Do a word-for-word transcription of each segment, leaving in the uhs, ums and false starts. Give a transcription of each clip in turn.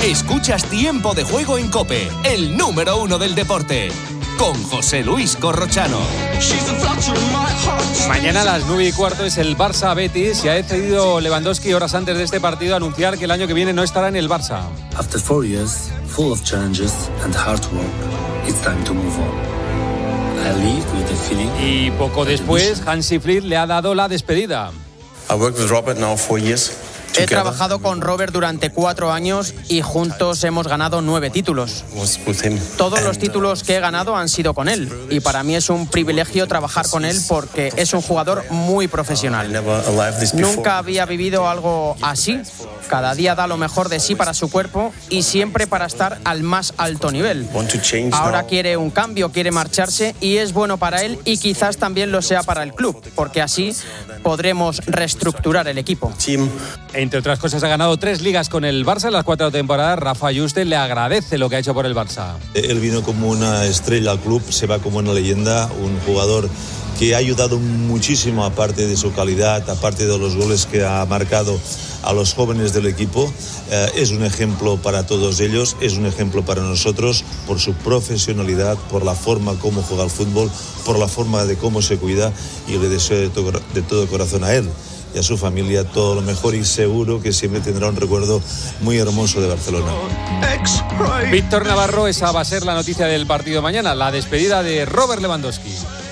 Escuchas Tiempo de Juego en COPE, el número uno del deporte, con José Luis Corrochano. Mañana a las nueve y cuarto es el Barça-Betis y ha decidido Lewandowski horas antes de este partido anunciar que el año que viene no estará en el Barça. After four years, full of challenges and hard work, it's time to move on. I leave with the feeling. Y poco después, Hansi Flick le ha dado la despedida. I worked with Robert now four years. He trabajado con Robert durante cuatro años y juntos hemos ganado nueve títulos. Todos los títulos que he ganado han sido con él y para mí es un privilegio trabajar con él porque es un jugador muy profesional. Nunca había vivido algo así. Cada día da lo mejor de sí para su cuerpo y siempre para estar al más alto nivel. Ahora quiere un cambio, quiere marcharse y es bueno para él y quizás también lo sea para el club, porque así podremos reestructurar el equipo. Entre otras cosas, ha ganado tres ligas con el Barça en las cuatro temporadas. Rafa Yuste le agradece lo que ha hecho por el Barça. Él vino como una estrella al club, se va como una leyenda, un jugador que ha ayudado muchísimo, aparte de su calidad, aparte de los goles que ha marcado a los jóvenes del equipo. Eh, es un ejemplo para todos ellos, es un ejemplo para nosotros por su profesionalidad, por la forma como juega el fútbol, por la forma de cómo se cuida, y le deseo de todo, de todo corazón a él y a su familia todo lo mejor y seguro que siempre tendrá un recuerdo muy hermoso de Barcelona. Víctor Navarro, esa va a ser la noticia del partido mañana, la despedida de Robert Lewandowski.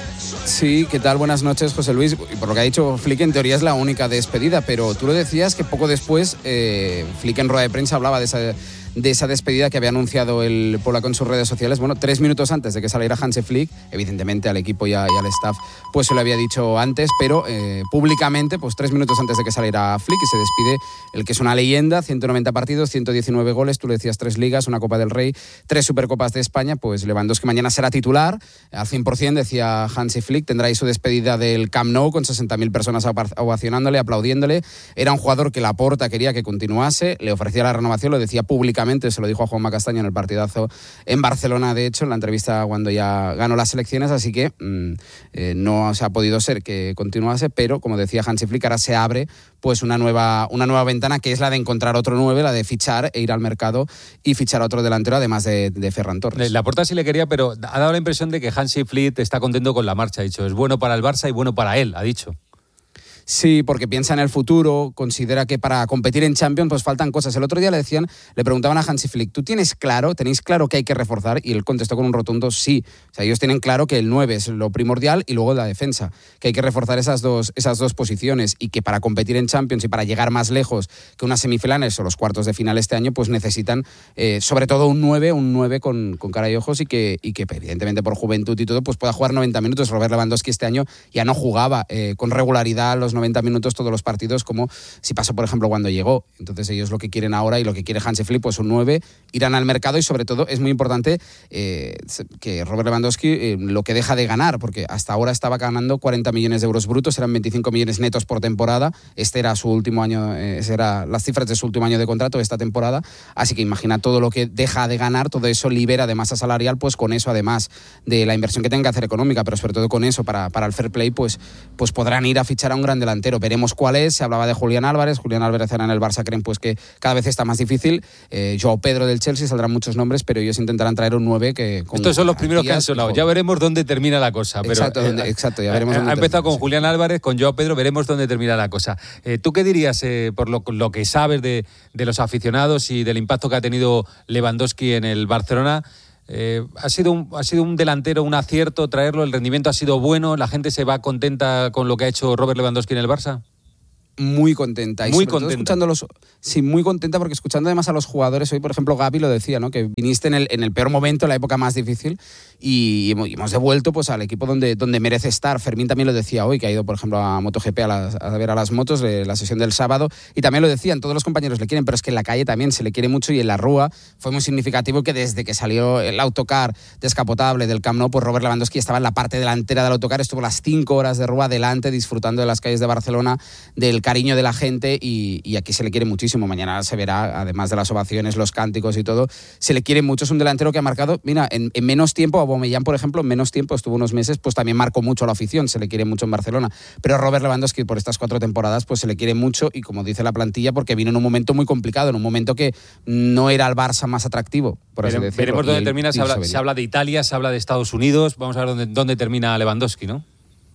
Sí, ¿qué tal? Buenas noches, José Luis. Y por lo que ha dicho Flick, en teoría es la única despedida, pero tú lo decías que poco después eh, Flick en rueda de prensa hablaba de esa, de esa despedida que había anunciado el polaco en sus redes sociales. Bueno, tres minutos antes de que saliera Hansi Flick, evidentemente al equipo y, a, y al staff pues se lo había dicho antes, pero eh, públicamente, pues tres minutos antes de que saliera Flick, y se despide el que es una leyenda, ciento noventa partidos, ciento diecinueve goles, tú le decías tres ligas, una Copa del Rey, tres Supercopas de España. Pues Lewandowski mañana será titular al cien por ciento, decía Hansi Flick, tendrá ahí su despedida del Camp Nou con sesenta mil personas ovacionándole, aplaudiéndole. Era un jugador que Laporta quería que continuase, le ofrecía la renovación, lo decía públicamente, se lo dijo a Juanma Castaño en el partidazo en Barcelona, de hecho, en la entrevista cuando ya ganó las elecciones, así que mmm, eh, no se ha podido ser que continuase, pero como decía Hansi Flick, ahora se abre pues una nueva, una nueva ventana, que es la de encontrar otro nueve, la de fichar e ir al mercado y fichar a otro delantero, además de, de Ferran Torres. Laporta sí le quería, pero ha dado la impresión de que Hansi Flick está contento con la marcha, ha dicho, es bueno para el Barça y bueno para él, ha dicho. Sí, porque piensa en el futuro, considera que para competir en Champions pues faltan cosas. El otro día le decían, le preguntaban a Hansi Flick, ¿tú tienes claro, tenéis claro que hay que reforzar? Y él contestó con un rotundo sí. O sea, ellos tienen claro que el nueve es lo primordial y luego la defensa, que hay que reforzar esas dos, esas dos posiciones, y que para competir en Champions y para llegar más lejos que unas semifinales o los cuartos de final este año, pues necesitan eh, sobre todo un nueve, un nueve con, con cara y ojos, y que, y que evidentemente por juventud y todo pues pueda jugar noventa minutos. Robert Lewandowski este año ya no jugaba eh, con regularidad los noventa minutos todos los partidos, como si pasó por ejemplo cuando llegó. Entonces ellos lo que quieren ahora y lo que quiere Hansi Flick pues un nueve, irán al mercado, y sobre todo es muy importante eh, que Robert Lewandowski eh, lo que deja de ganar, porque hasta ahora estaba ganando cuarenta millones de euros brutos, eran veinticinco millones netos por temporada, este era su último año, eh, ese era las cifras de su último año de contrato esta temporada, así que imagina todo lo que deja de ganar, todo eso libera de masa salarial, pues con eso, además de la inversión que tenga que hacer económica, pero sobre todo con eso para, para el fair play, pues, pues podrán ir a fichar a un gran delantero. Veremos cuál es. Se hablaba de Julián Álvarez. Julián Álvarez era en el Barça, creen pues que cada vez está más difícil. Eh, Joao Pedro del Chelsea, saldrán muchos nombres, pero ellos intentarán traer un nueve que... Estos son los primeros que han sonado. Ya veremos dónde termina la cosa. Pero, exacto, eh, donde, exacto, ya veremos ha, dónde ha empezado termina, con sí. Julián Álvarez, con Joao Pedro, veremos dónde termina la cosa. Eh, ¿Tú qué dirías eh, por lo, lo que sabes de, de los aficionados y del impacto que ha tenido Lewandowski en el Barcelona? Eh, ha sido un, ha sido un delantero, un acierto traerlo, el rendimiento ha sido bueno, la gente se va contenta con lo que ha hecho Robert Lewandowski en el Barça. Muy contenta. Y muy contenta. Escuchándolos, sí, muy contenta, porque escuchando además a los jugadores, hoy por ejemplo Gavi lo decía, ¿no? Que viniste en el, en el peor momento, en la época más difícil, y hemos devuelto pues al equipo donde, donde merece estar. Fermín también lo decía hoy, que ha ido por ejemplo a MotoGP a, las, a ver a las motos, de la sesión del sábado, y también lo decían, todos los compañeros le quieren, pero es que en la calle también se le quiere mucho, y en la Rúa fue muy significativo que desde que salió el autocar descapotable del Camp Nou, pues Robert Lewandowski estaba en la parte delantera del autocar, estuvo las cinco horas de Rúa delante, disfrutando de las calles de Barcelona, del cariño de la gente y, y aquí se le quiere muchísimo. Mañana se verá, además de las ovaciones, los cánticos y todo, se le quiere mucho. Es un delantero que ha marcado, mira, en, en menos tiempo, Aubameyang, por ejemplo, en menos tiempo, estuvo unos meses, pues también marcó mucho a la afición, se le quiere mucho en Barcelona. Pero Robert Lewandowski, por estas cuatro temporadas, pues se le quiere mucho y, como dice la plantilla, porque vino en un momento muy complicado, en un momento que no era el Barça más atractivo, por así decirlo. Veremos dónde y, termina, y se habla, se habla de Italia, se habla de Estados Unidos, vamos a ver dónde, dónde termina Lewandowski, ¿no?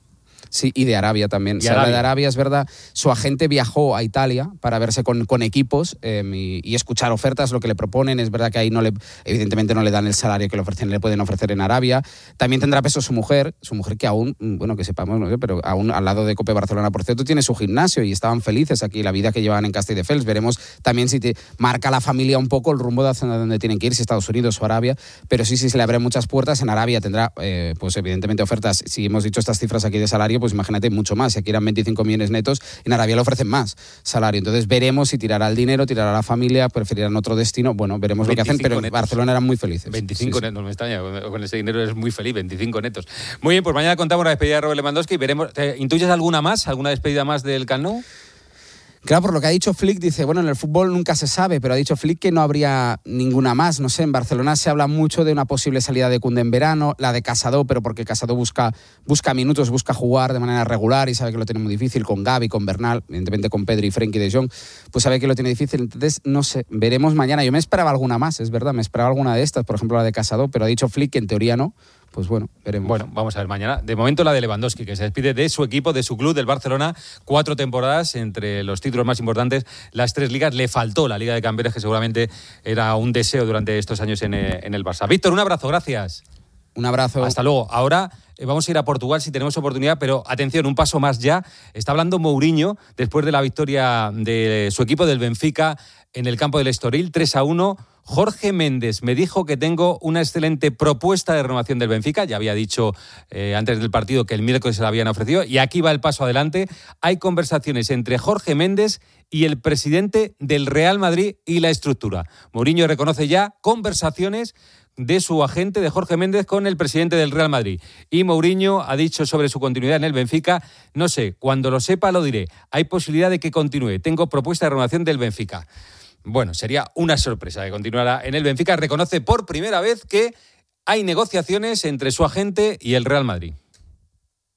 Sí, y de Arabia también. Y Se Arabia. habla de Arabia, es verdad. Su agente viajó a Italia para verse con, con equipos eh, y, y escuchar ofertas, lo que le proponen. Es verdad que ahí no le, evidentemente no le dan el salario que le ofrecen, le pueden ofrecer en Arabia. También tendrá peso su mujer, su mujer que aún, bueno, que sepamos, no sé, pero aún al lado de Cope Barcelona, por cierto, tiene su gimnasio y estaban felices aquí, la vida que llevan en Castelldefels. Veremos también si te marca la familia un poco el rumbo de hacia donde tienen que ir, si Estados Unidos o Arabia. Pero sí, sí, se le abren muchas puertas. En Arabia tendrá, eh, pues evidentemente, ofertas. Si hemos dicho estas cifras aquí de salario, pues imagínate mucho más. Si aquí eran veinticinco millones netos, en Arabia le ofrecen más salario. Entonces veremos si tirará el dinero, tirará la familia, preferirán otro destino. Bueno, veremos lo que hacen, pero en netos. Barcelona eran muy felices. veinticinco sí, netos, sí. Me extraña, con ese dinero eres muy feliz, veinticinco netos. Muy bien, pues mañana contamos la despedida de Robert Lewandowski y veremos. ¿Intuyes alguna más, alguna despedida más del Camp Nou? Claro, por lo que ha dicho Flick, dice, bueno, en el fútbol nunca se sabe, pero ha dicho Flick que no habría ninguna más. No sé, en Barcelona se habla mucho de una posible salida de Koundé en verano, la de Casado, pero porque Casado busca, busca minutos, busca jugar de manera regular y sabe que lo tiene muy difícil con Gavi, con Bernal, evidentemente con Pedri y Frenkie de Jong, pues sabe que lo tiene difícil. Entonces, no sé, veremos mañana. Yo me esperaba alguna más, es verdad, me esperaba alguna de estas, por ejemplo la de Casado, pero ha dicho Flick que en teoría no. Pues bueno, veremos. Bueno, vamos a ver mañana. De momento la de Lewandowski, que se despide de su equipo, de su club, del Barcelona. Cuatro temporadas entre los títulos más importantes, las tres ligas. Le faltó la Liga de Campeones, que seguramente era un deseo durante estos años en, en el Barça. Víctor, un abrazo, gracias. Un abrazo. Hasta luego. Ahora eh, vamos a ir a Portugal si tenemos oportunidad, pero atención, un paso más ya. Está hablando Mourinho después de la victoria de su equipo del Benfica en el campo del Estoril, tres a uno. Jorge Méndez me dijo que tengo una excelente propuesta de renovación del Benfica. Ya había dicho eh, antes del partido que el miércoles se la habían ofrecido. Y aquí va el paso adelante. Hay conversaciones entre Jorge Méndez y el presidente del Real Madrid y la estructura. Mourinho reconoce ya conversaciones de su agente, de Jorge Méndez, con el presidente del Real Madrid. Y Mourinho ha dicho sobre su continuidad en el Benfica, no sé, cuando lo sepa lo diré. Hay posibilidad de que continúe. Tengo propuesta de renovación del Benfica. Bueno, sería una sorpresa que continuara en el Benfica. Reconoce por primera vez que hay negociaciones entre su agente y el Real Madrid.